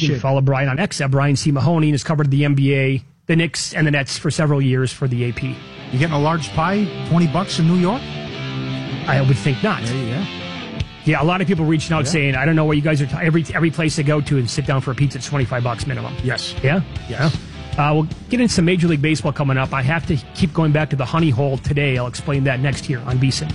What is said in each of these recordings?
You can follow Brian on X at Brian C. Mahoney, and has covered the NBA, the Knicks, and the Nets for several years for the AP. You getting a large pie, $20 in New York? I would think not. Yeah, a lot of people reaching out saying, I don't know where you guys are, every place they go to and sit down for a pizza, it's $25 minimum. Yes. Yeah? Yes. We'll get into some Major League Baseball coming up. I have to keep going back to the honey hole today. I'll explain that next here on VSiN.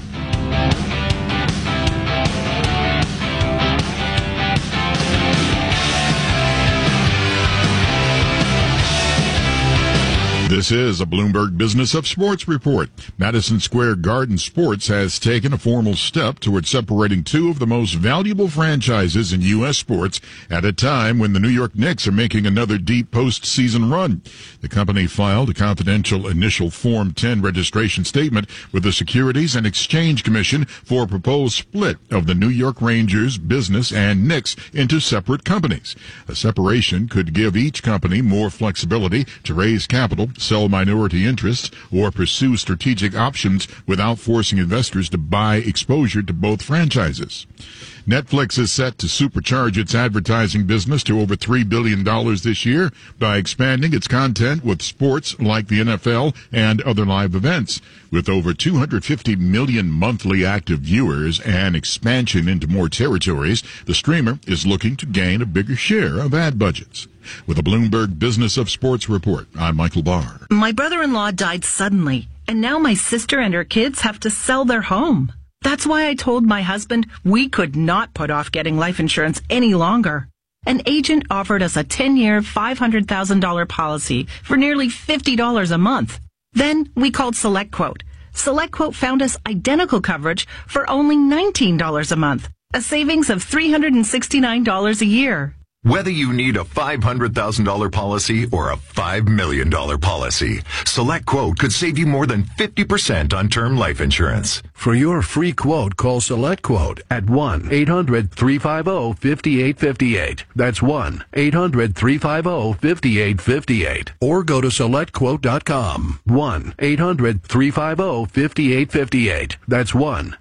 This is a Bloomberg Business of Sports report. Madison Square Garden Sports has taken a formal step toward separating two of the most valuable franchises in U.S. sports at a time when the New York Knicks are making another deep postseason run. The company filed a confidential initial Form 10 registration statement with the Securities and Exchange Commission for a proposed split of the New York Rangers business and Knicks into separate companies. A separation could give each company more flexibility to raise capital, sell minority interests, or pursue strategic options without forcing investors to buy exposure to both franchises. Netflix is set to supercharge its advertising business to over $3 billion this year by expanding its content with sports like the NFL and other live events. With over 250 million monthly active viewers and expansion into more territories, the streamer is looking to gain a bigger share of ad budgets. With a Bloomberg Business of Sports report, I'm Michael Barr. My brother-in-law died suddenly, and now my sister and her kids have to sell their home. That's why I told my husband we could not put off getting life insurance any longer. An agent offered us a 10-year, $500,000 policy for nearly $50 a month. Then we called SelectQuote. SelectQuote found us identical coverage for only $19 a month, a savings of $369 a year. Whether you need a $500,000 policy or a $5 million policy, SelectQuote could save you more than 50% on term life insurance. For your free quote, call SelectQuote at 1-800-350-5858. That's 1-800-350-5858. Or go to SelectQuote.com. 1-800-350-5858. That's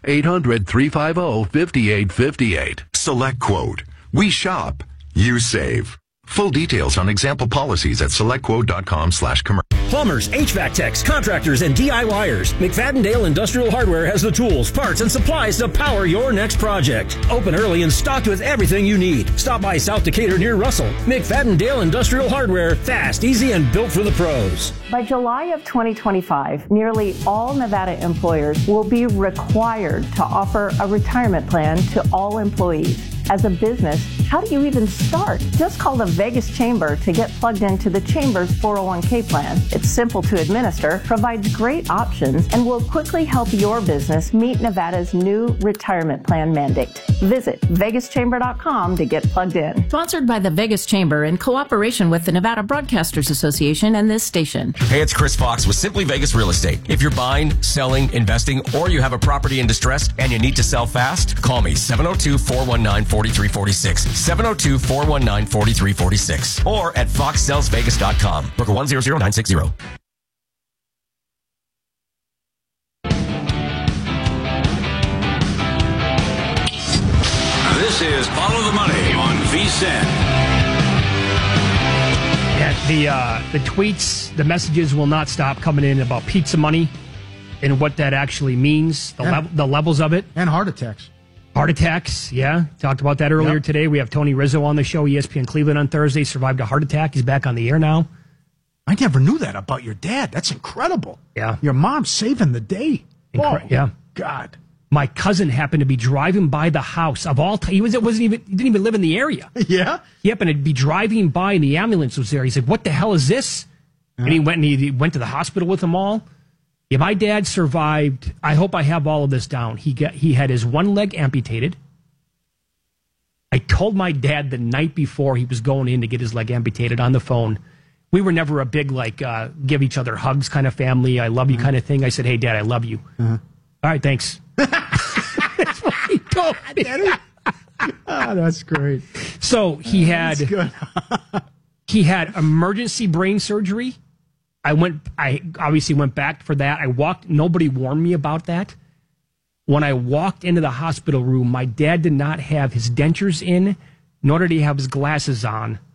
1-800-350-5858. SelectQuote. We shop. You save. Full details on example policies at SelectQuote.com/commercial. Plumbers, HVAC techs, contractors, and DIYers. McFadden-Dale Industrial Hardware has the tools, parts, and supplies to power your next project. Open early and stocked with everything you need. Stop by South Decatur near Russell. McFadden-Dale Industrial Hardware. Fast, easy, and built for the pros. By July of 2025, nearly all Nevada employers will be required to offer a retirement plan to all employees. As a business, how do you even start? Just call the Vegas Chamber to get plugged into the Chamber's 401k plan. It's simple to administer, provides great options, and will quickly help your business meet Nevada's new retirement plan mandate. Visit vegaschamber.com to get plugged in. Sponsored by the Vegas Chamber in cooperation with the Nevada Broadcasters Association and this station. Hey, it's Chris Fox with Simply Vegas Real Estate. If you're buying, selling, investing, or you have a property in distress and you need to sell fast, call me 702-419-4346. 702-419-4346 or at foxsellsvegas.com. Broker 100960. This is Follow the Money on VSiN. Yeah, the tweets, the messages will not stop coming in about pizza money and what that actually means, the levels of it. And heart attacks. Heart attacks, yeah. Talked about that earlier today. We have Tony Rizzo on the show, ESPN Cleveland on Thursday. Survived a heart attack. He's back on the air now. I never knew that about your dad. That's incredible. Yeah. Your mom's saving the day. Yeah. God. My cousin happened to be driving by the house of all time. He didn't even live in the area. Yeah? He happened to be driving by and the ambulance was there. He said, "What the hell is this?" And he went to the hospital with them all. Yeah, my dad survived. I hope I have all of this down. He had his one leg amputated. I told my dad the night before he was going in to get his leg amputated on the phone. We were never a big, give each other hugs kind of family. I love you kind of thing. I said, "Hey, Dad, I love you." All right, thanks. That's what he told me. Oh, that's great. So he had emergency brain surgery. I obviously went back for that. I walked. Nobody warned me about that. When I walked into the hospital room, my dad did not have his dentures in, nor did he have his glasses on.